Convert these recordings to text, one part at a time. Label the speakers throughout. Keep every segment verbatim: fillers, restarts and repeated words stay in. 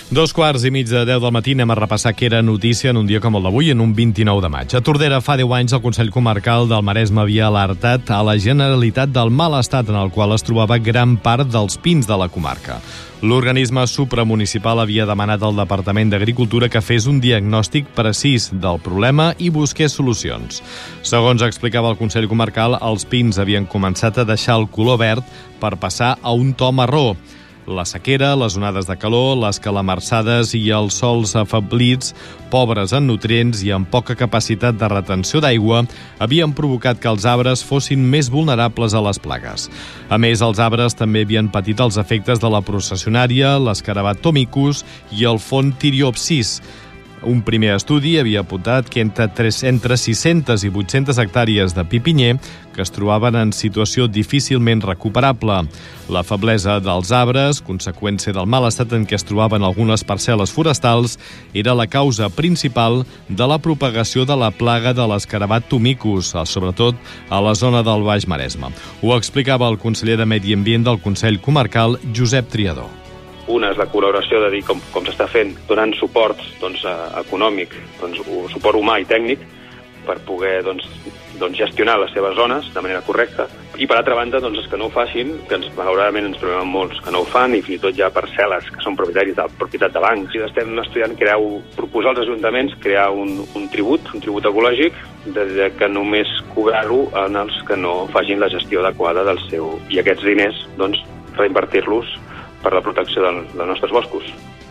Speaker 1: Dos quarts i mig de deu del matí anem a repassar què era notícia en un dia com el d'avui, en un vint-i-nou de maig. A Tordera, fa deu anys, el Consell Comarcal del Maresme havia alertat a la Generalitat del mal estat en el qual es trobava gran part dels pins de la comarca. L'organisme supramunicipal havia demanat al Departament d'Agricultura que fes un diagnòstic precís del problema i busqués solucions. Segons explicava el Consell Comarcal, els pins havien començat a deixar el color verd per passar a un to marró. La sequera, les onades de calor, les calamarsades i els sols afeblits, pobres en nutrients i amb poca capacitat de retenció d'aigua, havien provocat que els arbres fossin més vulnerables a les plagues. A més, els arbres també havien patit els efectes de la processionària, l'escarabat Tomicus i el fong Tiriopsis. Un primer estudi havia apuntat que entre, entre sis-centes i vuit-centes hectàrees de pipinyer que es trobaven en situació difícilment recuperable. La feblesa dels arbres, conseqüència del mal estat en què es trobaven algunes parcel·les forestals, era la causa principal de la propagació de la plaga de l'escarabat Tomicus, sobretot a la zona del Baix Maresme. Ho explicava el conseller de Medi Ambient del Consell Comarcal, Josep Triador.
Speaker 2: Una és la col·laboració de dir com, com s'està fent, donant suport doncs, econòmic, doncs, suport humà i tècnic per poder doncs, doncs, gestionar les seves zones de manera correcta. I per altra banda, doncs, els que no ho facin, que ens, malauradament ens trobem molts que no ho fan, i fins i tot hi ha parcel·les que són propietaris de propietat de bancs. I estem estudiant crear, proposar als ajuntaments crear un, un tribut, un tribut ecològic, de que només cobrar-ho en els que no facin la gestió adequada del seu... I aquests diners, doncs, reinvertir-los per la protecció dels, dels nostres boscos.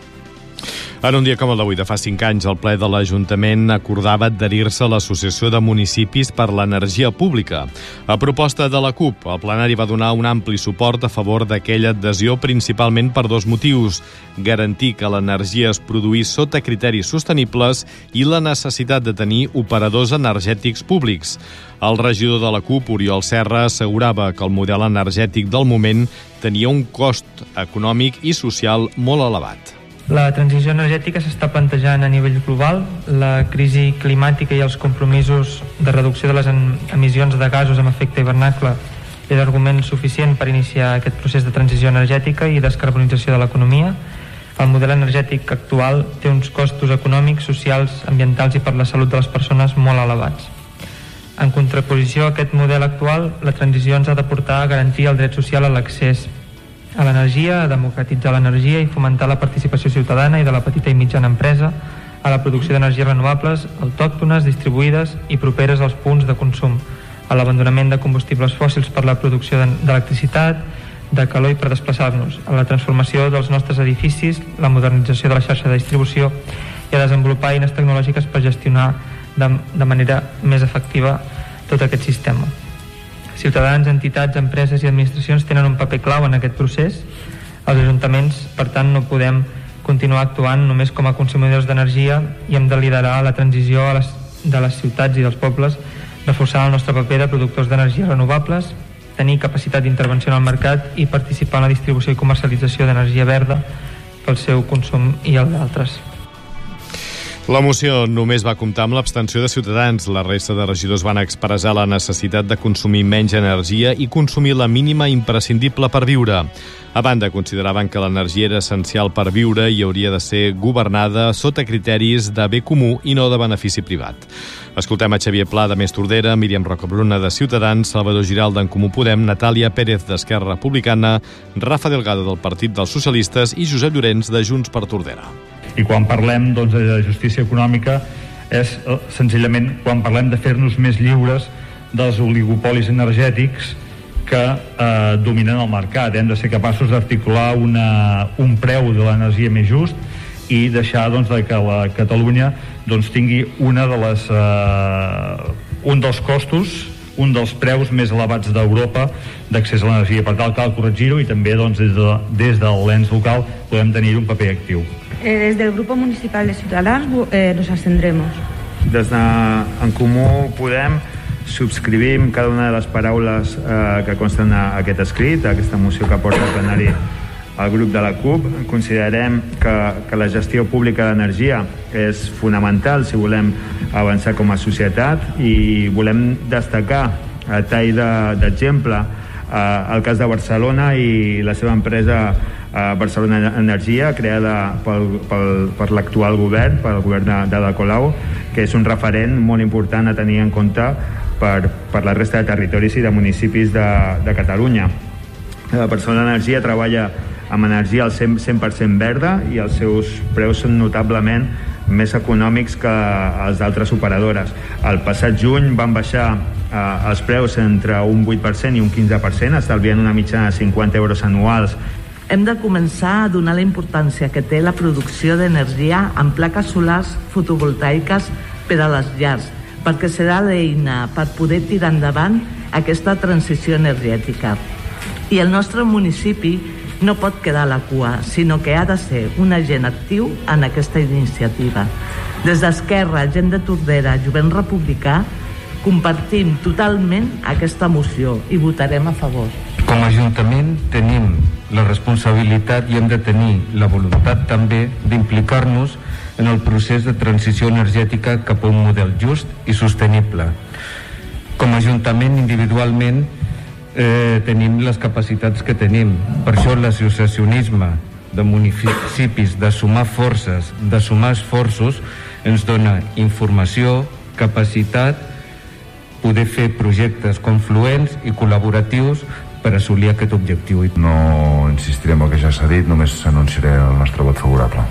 Speaker 1: En un dia com el d'avui, de fa cinc anys, el ple de l'Ajuntament acordava adherir-se a l'Associació de Municipis per l'Energia Pública. A proposta de la CUP, el plenari va donar un ampli suport a favor d'aquella adhesió, principalment per dos motius: garantir que l'energia es produís sota criteris sostenibles i la necessitat de tenir operadors energètics públics. El regidor de la CUP, Oriol Serra, assegurava que el model energètic del moment tenia un cost econòmic i social molt elevat.
Speaker 3: La transició energètica s'està plantejant a nivell global. La crisi climàtica i els compromisos de reducció de les emissions de gasos amb efecte hivernacle és argument suficient per iniciar aquest procés de transició energètica i descarbonització de l'economia. El model energètic actual té uns costos econòmics, socials, ambientals i per la salut de les persones molt elevats. En contraposició a aquest model actual, la transició ens ha de portar a garantir el dret social a l'accés a l'energia, a democratitzar l'energia i fomentar la participació ciutadana i de la petita i mitjana empresa, a la producció d'energies renovables, autòctones, distribuïdes i properes als punts de consum, a l'abandonament de combustibles fòssils per la producció d'electricitat, de calor i per desplaçar-nos, a la transformació dels nostres edificis, la modernització de la xarxa de distribució i a desenvolupar eines tecnològiques per gestionar de, de manera més efectiva tot aquest sistema. Ciutadans, entitats, empreses i administracions tenen un paper clau en aquest procés. Els ajuntaments, per tant, no podem continuar actuant només com a consumidors d'energia i hem de liderar la transició a les, de les ciutats i dels pobles, reforçant el nostre paper de productors d'energies renovables, tenir capacitat d'intervenció en el mercat i participar en la distribució i comercialització d'energia verda pel seu consum i el d'altres.
Speaker 1: La moció només va comptar amb l'abstenció de Ciutadans. La resta de regidors van expressar la necessitat de consumir menys energia i consumir la mínima imprescindible per viure. A banda, consideraven que l'energia era essencial per viure i hauria de ser governada sota criteris de bé comú i no de benefici privat. Escoltem a Xavier Pla, de Més Tordera, Míriam Rocabruna, de Ciutadans, Salvador Giral, d'en Comú Podem, Natàlia Pérez, d'Esquerra Republicana, Rafa Delgado, del Partit dels Socialistes i Josep Llorenç, de Junts per Tordera.
Speaker 4: I quan parlem doncs, de justícia econòmica és senzillament quan parlem de fer-nos més lliures dels oligopolis energètics que eh, dominen el mercat. Hem de ser capaços d'articular una, un preu de l'energia més just i deixar doncs, de que la Catalunya doncs, tingui una de les, eh, un dels costos, un dels preus més elevats d'Europa d'accés a l'energia. Per tant, cal corregir-ho i també doncs, des, de, des de l'ens local podem tenir un paper actiu.
Speaker 5: Eh, desde el Grupo Municipal de Ciudadanos eh, nos abstendremos.
Speaker 6: Des d'en Comú Podem subscrivim cada una de les paraules eh, que consten a aquest escrit, a aquesta moció que porta al plenari el grup de la CUP. Considerem que, que la gestió pública d'energia és fonamental si volem avançar com a societat i volem destacar a tall d'exemple de, eh, el cas de Barcelona i la seva empresa Uh, Barcelona Energia, creada pel, pel, per l'actual govern, pel govern de, de la Colau, que és un referent molt important a tenir en compte per, per la resta de territoris i de municipis de, de Catalunya. Uh, Barcelona Energia treballa amb energia al cent per cent verda i els seus preus són notablement més econòmics que els d'altres operadores. El passat juny van baixar eh, els preus entre un vuit per cent i un quinze per cent, estalviant una mitjana de cinquanta euros anuals.
Speaker 7: Hem de començar a donar la importància que té la producció d'energia en plaques solars fotovoltaiques per a les llars, perquè serà l'eina per poder tirar endavant aquesta transició energètica. I el nostre municipi no pot quedar a la cua, sinó que ha de ser un agent actiu en aquesta iniciativa. Des d'Esquerra, gent de Tordera, Jovent Republicà, compartim totalment aquesta moció i votarem a favor.
Speaker 8: Com a Ajuntament tenim la responsabilitat i hem de tenir la voluntat també d'implicar-nos en el procés de transició energètica cap a un model just i sostenible. Com a Ajuntament, individualment, eh, tenim les capacitats que tenim. Per això l'associacionisme de municipis, de sumar forces, de sumar esforços, ens dona informació, capacitat, poder fer projectes confluents i col·laboratius per assolir aquest objectiu.
Speaker 9: No insistirem el que ja s'ha dit, només anunciaré el nostre vot favorable.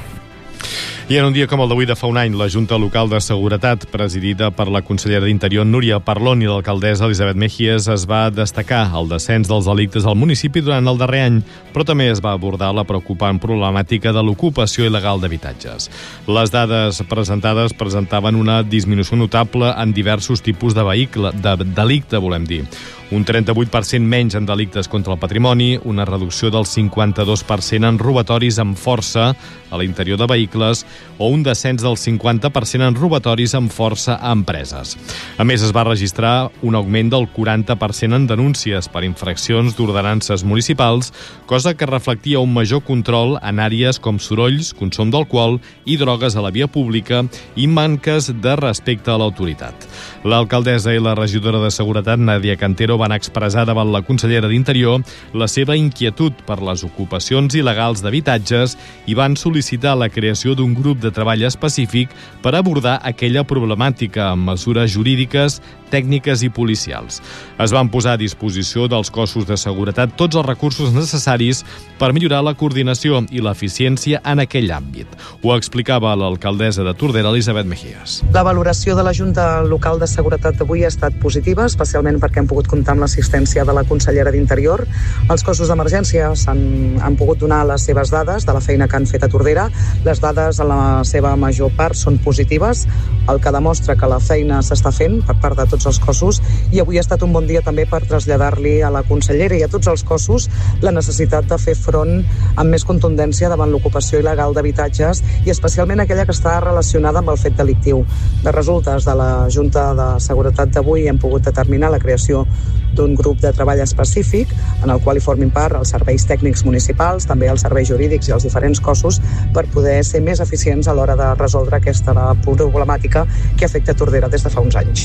Speaker 1: I en un dia com el d'avui de fa un any, la Junta Local de Seguretat, presidida per la consellera d'Interior Núria Parlon i l'alcaldessa Elisabet Mejías, es va destacar el descens dels delictes al municipi durant el darrer any, però també es va abordar la preocupant problemàtica de l'ocupació il·legal d'habitatges. Les dades presentades presentaven una disminució notable en diversos tipus de vehicle, de delicte, volem dir. Un trenta-vuit per cent menys en delictes contra el patrimoni, una reducció del cinquanta-dos per cent en robatoris amb força a l'interior de vehicles o un descens del cinquanta per cent en robatoris amb força a empreses. A més, es va registrar un augment del quaranta per cent en denúncies per infraccions d'ordenances municipals, cosa que reflectia un major control en àrees com sorolls, consum d'alcohol i drogues a la via pública i manques de respecte a l'autoritat. L'alcaldessa i la regidora de Seguretat, Nàdia Cantero, van expressar davant la consellera d'Interior la seva inquietud per les ocupacions il·legals d'habitatges i van sol·licitar la creació d'un grup de treball específic per abordar aquella problemàtica amb mesures jurídiques, tècniques i policials. Es van posar a disposició dels cossos de seguretat tots els recursos necessaris per millorar la coordinació i l'eficiència en aquell àmbit. Ho explicava l'alcaldessa de Tordera, Elisabet Mejías.
Speaker 10: La valoració de la Junta Local de Seguretat d'avui ha estat positiva, especialment perquè hem pogut comptar amb l'assistència de la consellera d'Interior. Els cossos d'emergència s'han han pogut donar les seves dades de la feina que han fet a Tordera. Les dades, en la seva major part, són positives, el que demostra que la feina s'està fent per part de tots els cossos, i avui ha estat un bon dia també per traslladar-li a la consellera i a tots els cossos la necessitat de fer front amb més contundència davant l'ocupació il·legal d'habitatges i especialment aquella que està relacionada amb el fet delictiu. De resultes de la Junta de Seguretat d'avui hem pogut determinar la creació d'un grup de treball específic en el qual hi formin part els serveis tècnics municipals, també els serveis jurídics i els diferents cossos per poder ser més eficients a l'hora de resoldre aquesta problemàtica que afecta Tordera des de fa uns anys.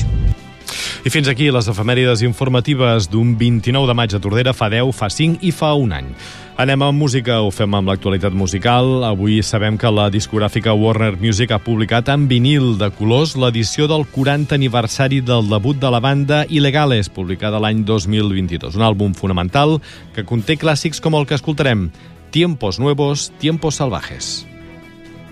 Speaker 1: I fins aquí les efemèrides informatives d'un vint-i-nou de maig a Tordera, fa deu, fa cinc i fa un any. Anem amb música, ho fem amb l'actualitat musical. Avui sabem que la discogràfica Warner Music ha publicat en vinil de colors l'edició del quaranta aniversari del debut de la banda Ilegales, publicada l'any dos mil vint-i-dos. Un àlbum fonamental que conté clàssics com el que escoltarem, Tiempos Nuevos, Tiempos Salvajes.